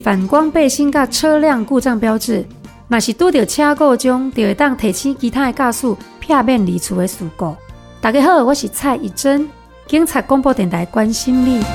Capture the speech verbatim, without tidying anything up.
反光背心甲车辆故障标志，若是拄到车故障，就会当提醒其他的驾驶避免离厝的事故。大家好，我是蔡宜珍，警察广播电台关心你。